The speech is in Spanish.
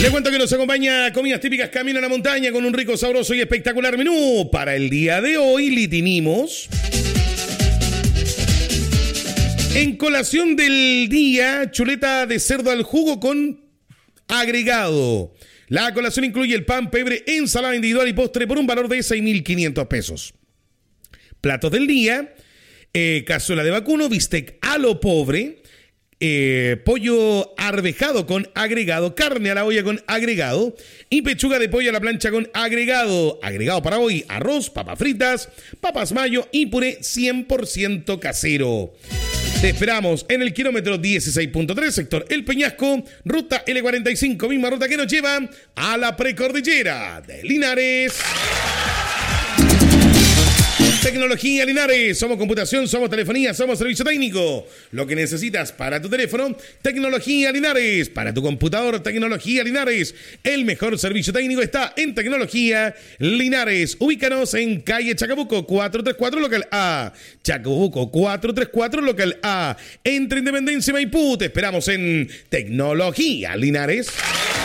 Le cuento que nos acompaña Comidas Típicas Camino a la Montaña con un rico, sabroso y espectacular menú. Para el día de hoy le tenemos en colación del día chuleta de cerdo al jugo con agregado. La colación incluye el pan, pebre, ensalada individual y postre por un valor de 6.500 pesos. Platos del día, cazuela de vacuno, bistec a lo pobre, pollo arvejado con agregado, carne a la olla con agregado y pechuga de pollo a la plancha con agregado. Agregado para hoy, arroz, papas fritas, papas mayo y puré 100% casero. Te esperamos en el kilómetro 16.3, sector El Peñasco, ruta L45, misma ruta que nos lleva a la precordillera de Linares. Tecnología Linares, somos computación, somos telefonía, somos servicio técnico. Lo que necesitas para tu teléfono, Tecnología Linares. Para tu computador, Tecnología Linares. El mejor servicio técnico está en Tecnología Linares. Ubícanos en calle Chacabuco 434 local A. Chacabuco 434 local A. Entre Independencia y Maipú. Te esperamos en Tecnología Linares.